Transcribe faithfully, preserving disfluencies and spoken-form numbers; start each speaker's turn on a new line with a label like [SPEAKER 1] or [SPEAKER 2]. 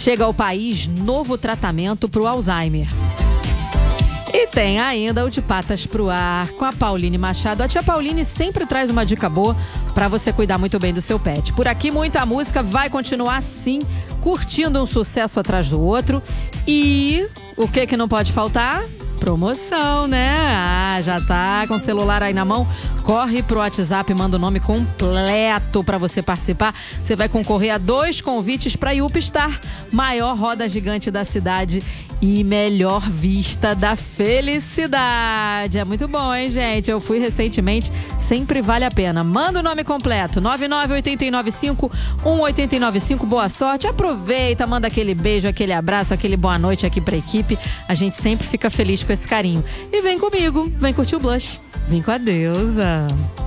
[SPEAKER 1] Chega ao país novo tratamento para o Alzheimer. E tem ainda o de patas pro ar, com a Pauline Machado. A tia Pauline sempre traz uma dica boa para você cuidar muito bem do seu pet. Por aqui, muita música vai continuar sim, curtindo um sucesso atrás do outro. E o que que não pode faltar? Promoção, né? Ah, já tá com o celular aí na mão? Corre pro WhatsApp, manda o nome completo para você participar. Você vai concorrer a dois convites para UpStar, maior roda gigante da cidade e melhor vista da felicidade. É muito bom, hein, gente? Eu fui recentemente, sempre vale a pena. Manda o nome completo, nove nove oito nove cinco um oito nove cinco. Boa sorte, aproveita, manda aquele beijo, aquele abraço, aquele boa noite aqui pra equipe. A gente sempre fica feliz com esse carinho. E vem comigo, vem curtir o Blush. Vem com a deusa.